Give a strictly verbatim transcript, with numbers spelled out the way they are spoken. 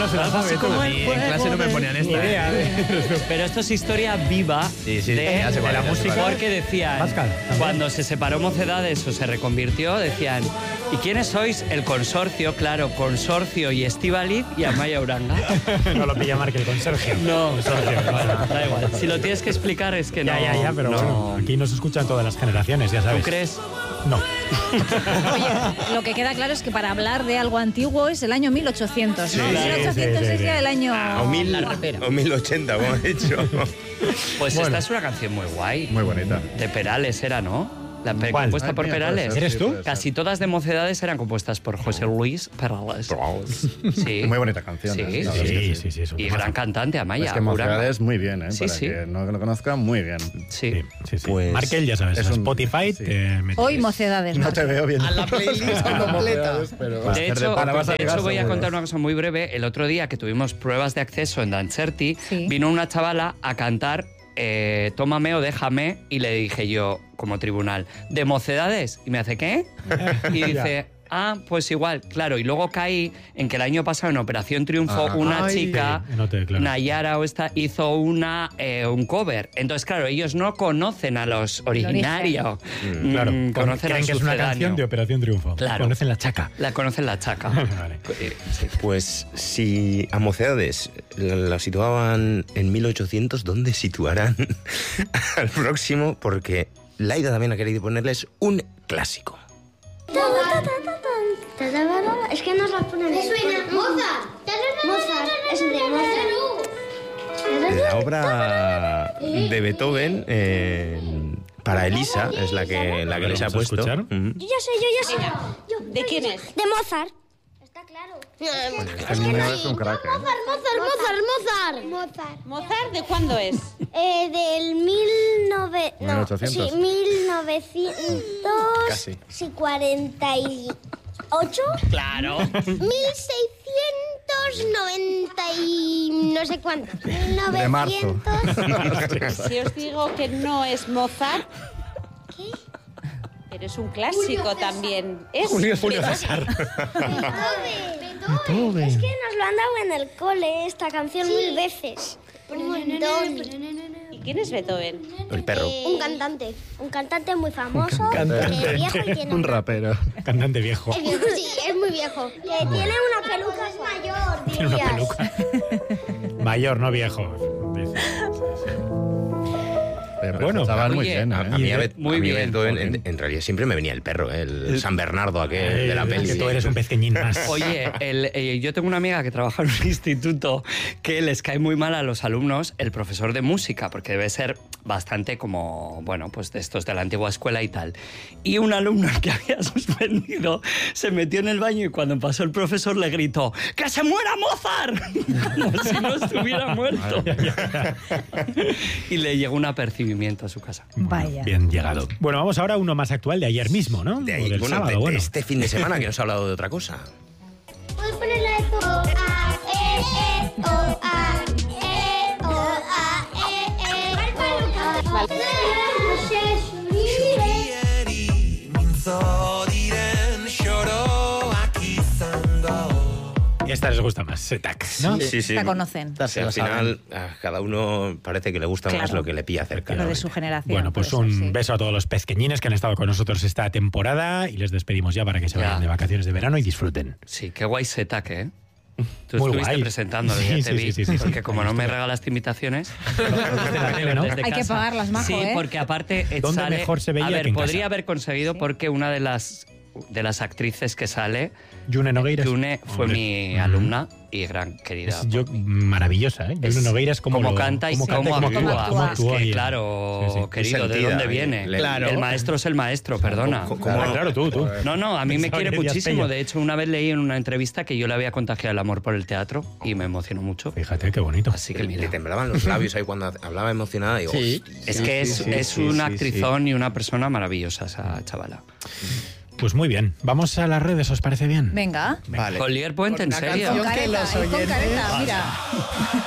no se la sabe todo. Ni en clase no me ponían esta. Idea, ¿eh? Pero esto es historia viva Sí, sí, de, ya sé cuál de la es, ya sé música. cuál es. porque decían, Pascal, también. cuando se separó Mocedades o se reconvirtió, decían, ¿y quiénes sois? El consorcio, claro, Consorcio y Estíbaliz y Amaya Uranga. No lo pilla Marc el conserje. No, Consorcio, bueno, vale. da igual. Si lo tienes que explicar es que no. Ya, ya, ya, pero no. bueno, aquí nos escuchan todas las generaciones, ya ¿Tú sabes. crees? No. Oye, lo que queda claro es que para hablar de algo antiguo es el año mil ochocientos, ¿no? Sí, sí, mil ochocientos sí, sí, es sí. ya el año... O mil, La rapera. o mil ochenta, como he dicho. Pues Bueno. esta es una canción muy guay. Muy bonita. De Perales era, ¿no? La pe- ¿Cuál? compuesta Ay, por mira, Perales. puede ser, ¿Eres sí, tú? puede ser. Casi todas de Mocedades eran compuestas por José Luis Perales. Sí. Muy bonita canción. Sí, ¿eh? La verdad es que Sí, sí, sí. es un Y temazo. gran cantante, Amaya. Es que Uranga. Mocedades muy bien, ¿eh? Sí, Para sí. que no lo conozca, muy bien. Sí. Sí, sí, sí. Pues Markel, ya sabes, es en un- Spotify sí. te metes. Hoy Mocedades. No Marc. te veo bien. A la playlist completa. Pero De hecho, Ahora vas a de llegar hecho voy a seguro. contar una cosa muy breve. El otro día que tuvimos pruebas de acceso en Dancerti, Sí. vino una chavala a cantar eh, Tómame o déjame, y le dije yo, como tribunal, ¿de Mocedades? Y me hace, ¿qué? Y dice, ah, pues igual, claro. Y luego caí en que el año pasado en Operación Triunfo Ajá. una Ay. chica, Sí, no te- claro. Nayara o esta, hizo una, eh, un cover. Entonces, claro, ellos no conocen a los originarios. Mm, Claro, conocen creen al que es una sucedáneo. canción de Operación Triunfo. Claro. Conocen la chaca. La conocen la chaca. Vale. Eh, sí. Pues si a Mocedades la la situaban en mil ochocientos, ¿dónde situarán al próximo? Porque Laida también ha querido ponerles un clásico. Es que nos las ponen. ¿Qué suena? Mozart. Mozart. Es de Mozart. La obra de Beethoven eh, para Elisa es la que, la que les ha Vamos a puesto. escuchar. Ujú. Yo ya sé, yo ya sé. Yo- ¿De quién es? De Mozart. Está claro. Este niño es un crack, ¿eh? Mozart, Mozart, Mozart. Mozart. ¿Mozart de cuándo es? Eh, del mil nove... no, mil ochocientos. sí, mil novecientos... Casi. Sí, cuarenta y ocho. Claro. mil seiscientos noventa y no sé cuánto. mil De marzo. novecientos... Si os digo que no es Mozart, ¿Qué? pero es un clásico también. Es Julio, Julio César. Beethoven. Es que nos lo han dado en el cole esta canción mil veces. Un montón. ¿Y quién es Beethoven? El perro. Eh, un cantante. Un cantante muy famoso. cantante. Que es viejo y tiene Un una- rapero. Cantante viejo. Es viejo, sí, es muy viejo. Que tiene una peluca, es mayor, Tiene una dirías. peluca. Mayor, no viejo. Dice. Pero Bueno, este chaval muy oye, bien, ¿eh? A, a mí, a Bet- Muy a mí bien. Beethoven, en, en realidad siempre me venía el perro, ¿eh? el San Bernardo aquel de la Eh, peli. Que tú eres un pequeñín más. Oye, el, eh, yo tengo una amiga que trabaja en un instituto que les cae muy mal a los alumnos el profesor de música, porque debe ser bastante como, bueno, pues de estos de la antigua escuela y tal. Y un alumno que había suspendido se metió en el baño y cuando pasó el profesor le gritó ¡que se muera Mozart! Como si no estuviera muerto. Y le llegó un apercibimiento a su casa. Vaya. Bien llegado. Bueno, vamos ahora a uno más actual de ayer mismo, ¿no? De O ahí, del bueno, sábado, de, de bueno. este fin de semana que nos ha hablado de otra cosa. ¿Puedes poner la de O, A, E, E, O, A, E, O, A, E, E, O, A. Esta les gusta más, Setac, ¿no? Sí, sí. La conocen. Sí, al final, a cada uno parece que le gusta más Claro. lo que le pilla cerca. Lo de su generación. Bueno, pues puede un ser, sí. beso a todos los pezqueñines que han estado con nosotros esta temporada y les despedimos ya para que se Ya. vayan de vacaciones de verano y disfruten. Sí, qué guay Setac, ¿eh? Tú Muy estuviste guay. presentándolo, Sí, ya te sí, vi, sí, sí, sí, porque sí. como Ahí no me estuve. regalaste invitaciones... Desde la tele, ¿no? desde Hay que casa. pagarlas, majo, Sí, ¿eh? porque aparte eh, ¿Dónde sale... mejor se veía A ver, que en podría casa? haber conseguido Sí. porque una de las, de las actrices que sale, Yune Nogueiras. Yune, fue Hombre. mi Mm. alumna y gran querida. Es yo, maravillosa, ¿eh? Es Yune Nogueiras como cómo lo- canta y cómo cómo, canta y actúa. cómo actúa. Es actúa que, y- claro, Sí, sí. querido, ¿de Sentida, dónde ¿eh? viene? Le- Claro. El maestro es el maestro, perdona. ¿Cómo- Claro, claro, tú, tú. No, no, a mí me Pensaba quiere que decías muchísimo. Pello. De hecho, una vez leí en una entrevista que yo le había contagiado el amor por el teatro y me emocionó mucho. Fíjate, qué bonito. Así que Le mira. temblaban los labios ahí cuando hablaba emocionada. Digo, Sí. "Hostia". Es Sí, que sí, es, sí, es sí, una sí, actrizón y una persona maravillosa esa chavala. Pues muy bien. Vamos a las redes, ¿os parece bien? Venga. Vale. Con Lier Puente, en Una serio. canción Con que careta, los y con oyentes- careta, mira.